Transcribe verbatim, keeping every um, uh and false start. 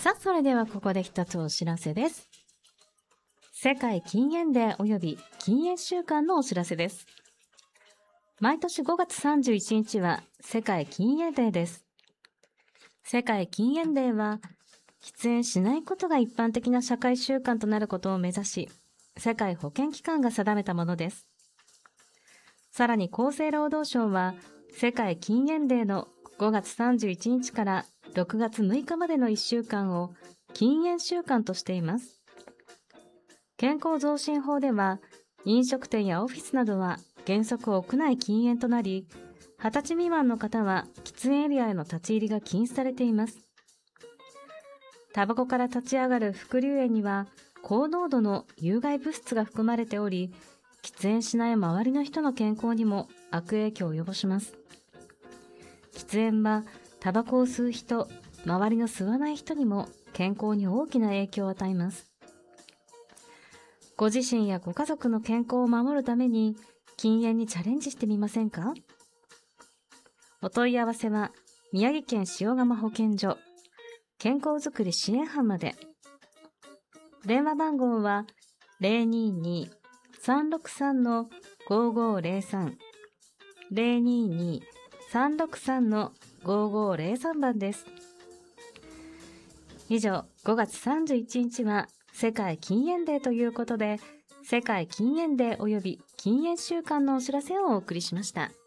さあ、それではここで一つお知らせです。世界禁煙デー及び禁煙週間のお知らせです。毎年ごがつさんじゅういちにちは世界禁煙デーです。世界禁煙デーは、喫煙しないことが一般的な社会習慣となることを目指し、世界保健機関が定めたものです。さらに厚生労働省は、世界禁煙デーのごがつさんじゅういちにちからろくがつむいかまでのいっしゅうかんを禁煙週間としています。健康増進法では、飲食店やオフィスなどは原則屋内禁煙となり、はたち未満の方は喫煙エリアへの立ち入りが禁止されています。タバコから立ち上がる副流煙には高濃度の有害物質が含まれており、喫煙しない周りの人の健康にも悪影響を及ぼします。喫煙はタバコを吸う人、周りの吸わない人にも健康に大きな影響を与えます。ご自身やご家族の健康を守るために禁煙にチャレンジしてみませんか？お問い合わせは宮城県塩釜保健所健康づくり支援班まで。電話番号は ゼロにーにーさんろくさんのごーごーゼロさん ゼロにーにーさんろくさんのごーごーゼロさん番です。以上、ごがつさんじゅういちにちは世界禁煙デーということで、世界禁煙デー及び禁煙週間のお知らせをお送りしました。